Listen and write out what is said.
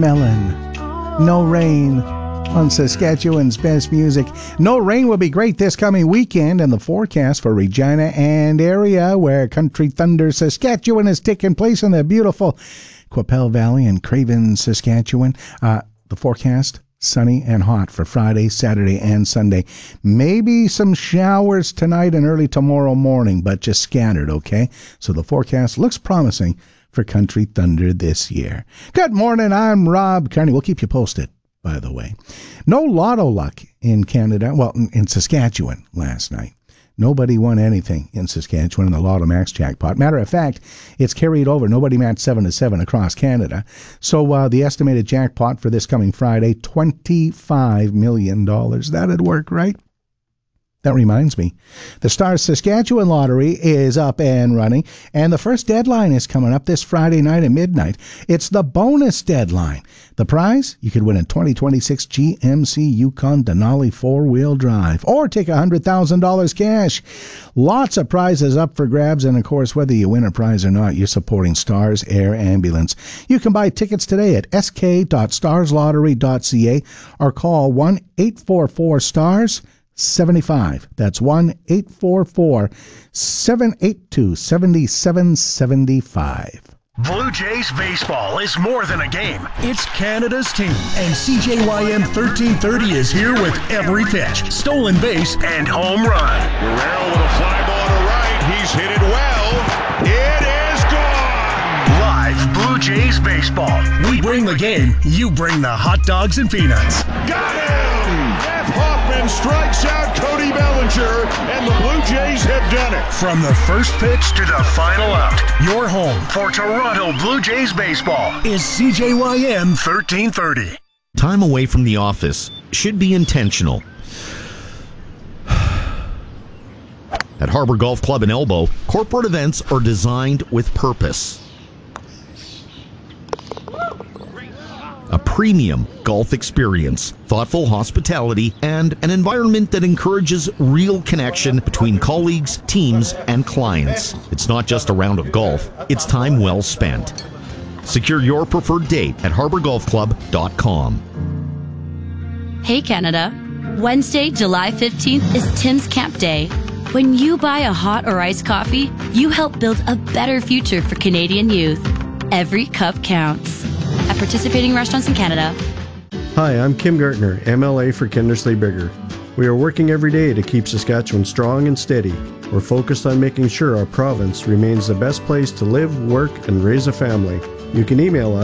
Melon. No Rain on Saskatchewan's best music. No rain will be great this coming weekend, and the forecast for Regina and area where Country Thunder Saskatchewan is taking place in the beautiful Qu'Appelle Valley and Craven, Saskatchewan. The forecast, sunny and hot for Friday, Saturday, and Sunday. Maybe some showers tonight and early tomorrow morning, but just scattered, okay? So the forecast looks promising for Country Thunder this year. Good morning, I'm Rob Carney. We'll keep you posted, by the way. No lotto luck in Canada, well, in Saskatchewan last night. Nobody won anything in Saskatchewan in the Lotto Max jackpot. Matter of fact, it's carried over. Nobody matched 7-7 across Canada. So the estimated jackpot for this coming Friday, $25 million. That'd work, right? That reminds me, the Stars Saskatchewan Lottery is up and running, and the first deadline is coming up this Friday night at midnight. It's the bonus deadline. The prize? You could win a 2026 GMC Yukon Denali 4-wheel drive, or take $100,000 cash. Lots of prizes up for grabs, and of course, whether you win a prize or not, you're supporting Stars Air Ambulance. You can buy tickets today at sk.starslottery.ca or call 1-844-STARS 75. That's 1-844-782-7775. Blue Jays baseball is more than a game. It's Canada's team. And CJYM 1330 is here with every pitch, stolen base, and home run. Guerrero with a fly ball to right. He's hit it well. It is gone. Live Blue Jays baseball. We bring the game. You bring the hot dogs and peanuts. Got him! Jeff Hoffman strikes out Cody Bellinger, and the Blue Jays have done it. From the first pitch to the final out, your home for Toronto Blue Jays baseball is CJYM 1330. Time away from the office should be intentional. At Harbor Golf Club in Elbow, corporate events are designed with purpose. A premium golf experience, thoughtful hospitality, and an environment that encourages real connection between colleagues, teams, and clients. It's not just a round of golf, it's time well spent. Secure your preferred date at harborgolfclub.com. Hey Canada, Wednesday, July 15th is Tim's Camp Day. When you buy a hot or iced coffee, you help build a better future for Canadian youth. Every cup counts. At participating restaurants in Canada. Hi, I'm Kim Gartner, MLA for Kindersley Bigger. We are working every day to keep Saskatchewan strong and steady. We're focused on making sure our province remains the best place to live, work, and raise a family. You can email us